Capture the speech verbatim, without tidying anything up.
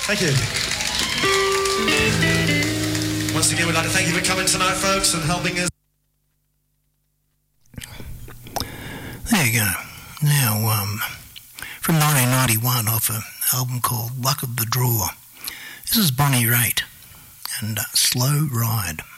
Thank you. Once again, we'd like to thank you for coming tonight, folks, and helping us. There you go. Now, um, from nineteen ninety-one, off an album called Luck of the Draw, this is Bonnie Raitt and uh, Slow Ride.